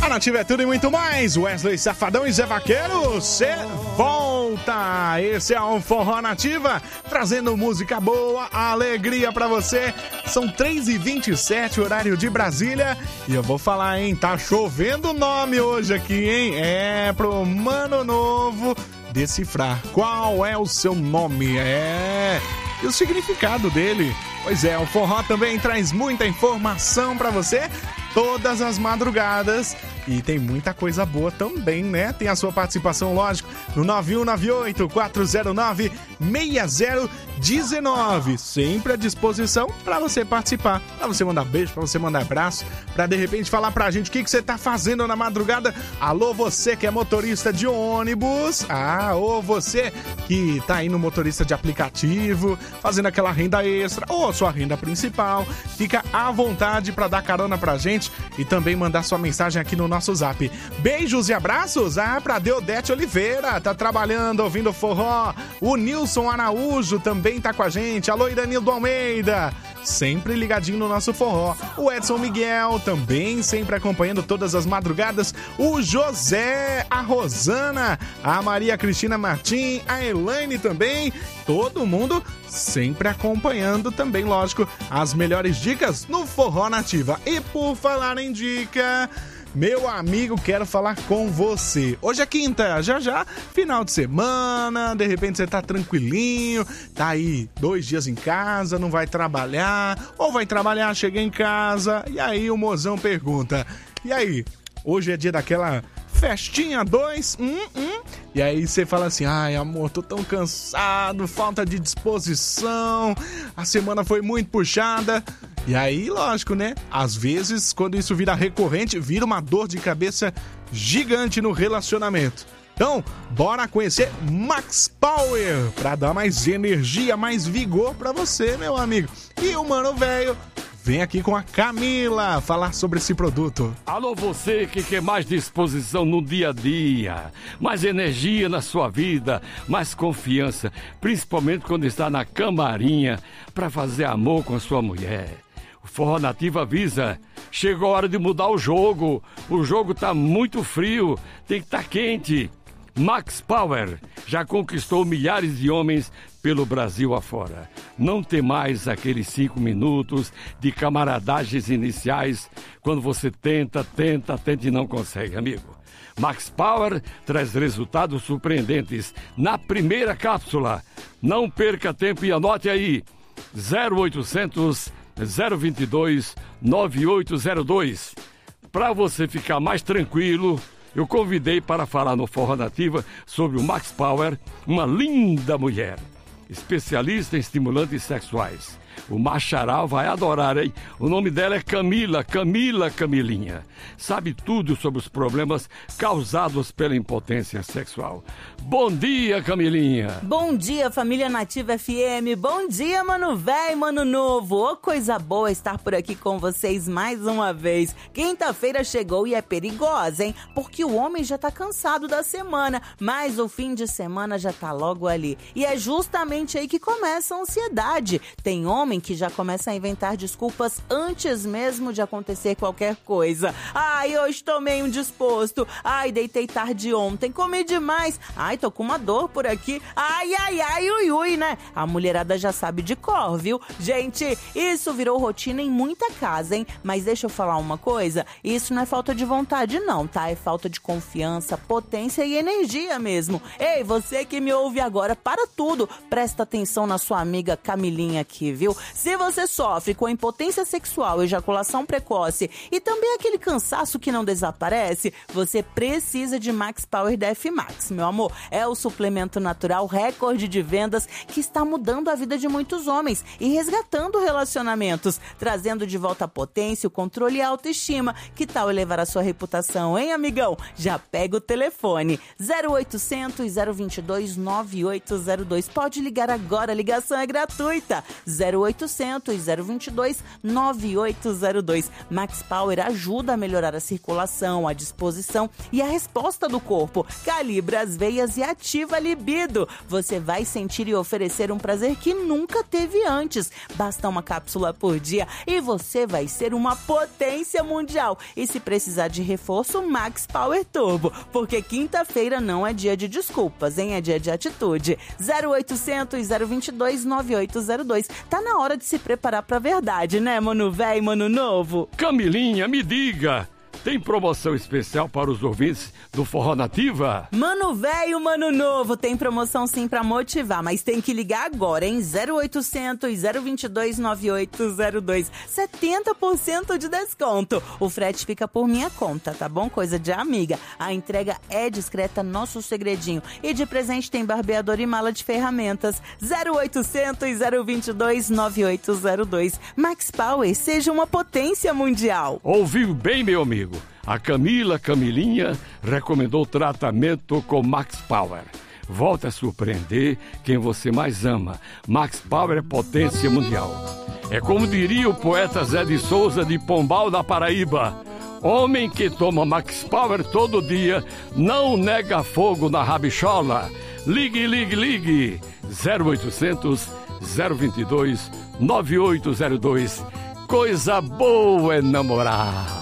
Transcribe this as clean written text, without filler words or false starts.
Nativa é tudo e muito mais. Wesley Safadão e Zé Vaqueiro, cê volta. Esse é o Forró Nativa, trazendo música boa, alegria pra você. São 3h27, horário de Brasília. E eu vou falar, hein, tá chovendo nome hoje aqui, hein? É pro Mano Novo decifrar qual é o seu nome. E o significado dele. Pois é, o forró também traz muita informação pra você todas as madrugadas. E tem muita coisa boa também, né? Tem a sua participação, lógico, no 9198-409-6019. Sempre à disposição para você participar, para você mandar beijo, para você mandar abraço, para de repente falar pra gente o que você tá fazendo na madrugada. Alô, você que é motorista de ônibus. Ou você que tá aí no motorista de aplicativo, fazendo aquela renda extra, ou sua renda principal. Fica à vontade para dar carona pra gente e também mandar sua mensagem aqui no nosso zap. Beijos e abraços pra Deodete Oliveira, tá trabalhando, ouvindo forró. O Nilson Araújo também tá com a gente. Alô, Iranildo Almeida, sempre ligadinho no nosso forró. O Edson Miguel também sempre acompanhando todas as madrugadas. O José, a Rosana, a Maria Cristina Martim, a Elaine também. Todo mundo sempre acompanhando também, lógico, as melhores dicas no Forró Nativa. E por falar em dica, meu amigo, quero falar com você. Hoje é quinta, já, final de semana, de repente você tá tranquilinho, tá aí 2 dias em casa, não vai trabalhar, ou vai trabalhar, chega em casa, e aí o mozão pergunta, e aí, hoje é dia daquela festinha 2? E aí você fala assim, ai amor, tô tão cansado, falta de disposição, a semana foi muito puxada. E aí, lógico, né? Às vezes, quando isso vira recorrente, vira uma dor de cabeça gigante no relacionamento. Então, bora conhecer Max Power pra dar mais energia, mais vigor pra você, meu amigo. E o Mano Velho vem aqui com a Camila falar sobre esse produto. Alô, você que quer mais disposição no dia a dia, mais energia na sua vida, mais confiança, principalmente quando está na camarinha para fazer amor com a sua mulher. O Forró Nativa avisa, chegou a hora de mudar o jogo tá muito frio, tem que estar quente. Max Power já conquistou milhares de homens pelo Brasil afora. Não tem mais aqueles 5 minutos de camaradagens iniciais quando você tenta e não consegue, amigo. Max Power traz resultados surpreendentes na primeira cápsula. Não perca tempo e anote aí, 0800 022 9802. Para você ficar mais tranquilo, eu convidei para falar no Forró Nativa sobre o Max Power, uma linda mulher, especialista em estimulantes sexuais. O Macharal vai adorar, hein? O nome dela é Camilinha. Sabe tudo sobre os problemas causados pela impotência sexual. Bom dia, Camilinha. Bom dia, família Nativa FM. Bom dia, Mano Véi, Mano Novo. Ô, coisa boa estar por aqui com vocês mais uma vez. Quinta-feira chegou e é perigosa, hein? Porque o homem já tá cansado da semana, mas o fim de semana já tá logo ali. E é justamente aí que começa a ansiedade. Tem homem que já começa a inventar desculpas antes mesmo de acontecer qualquer coisa. Ai, hoje tô meio indisposto. Ai, deitei tarde ontem, comi demais. Ai, tô com uma dor por aqui. Ai, ui, né? A mulherada já sabe de cor, viu? Gente, isso virou rotina em muita casa, hein? Mas deixa eu falar uma coisa, isso não é falta de vontade não, tá? É falta de confiança, potência e energia mesmo. Ei, você que me ouve agora, para tudo. Presta atenção na sua amiga Camilinha aqui, viu? Se você sofre com impotência sexual, ejaculação precoce e também aquele cansaço que não desaparece, você precisa de Max Power DF Max, meu amor. É o suplemento natural recorde de vendas que está mudando a vida de muitos homens e resgatando relacionamentos, trazendo de volta a potência, o controle e a autoestima. Que tal elevar a sua reputação, hein, amigão? Já pega o telefone 0800 022 9802. Pode ligar agora, a ligação é gratuita. 0800 0800 022 9802. Max Power ajuda a melhorar a circulação, a disposição e a resposta do corpo. Calibra as veias e ativa a libido. Você vai sentir e oferecer um prazer que nunca teve antes. Basta uma cápsula por dia e você vai ser uma potência mundial. E se precisar de reforço, Max Power Turbo. Porque quinta-feira não é dia de desculpas, hein? É dia de atitude. 0800 022 9802. Tá na hora de se preparar pra verdade, né, mano velho e mano novo? Camilinha, me diga, tem promoção especial para os ouvintes do Forró Nativa? Mano velho, mano novo, tem promoção sim pra motivar, mas tem que ligar agora, hein? 0800 022 9802. 70% de desconto. O frete fica por minha conta, tá bom? Coisa de amiga. A entrega é discreta, nosso segredinho. E de presente tem barbeador e mala de ferramentas. 0800 022 9802. Max Power, seja uma potência mundial. Ouviu bem, meu amigo? A Camilinha, recomendou tratamento com Max Power. Volta a surpreender quem você mais ama. Max Power é potência mundial. É como diria o poeta Zé de Souza de Pombal, da Paraíba. Homem que toma Max Power todo dia não nega fogo na rabichola. Ligue, ligue, ligue. 0800 022 9802. Coisa boa é namorar.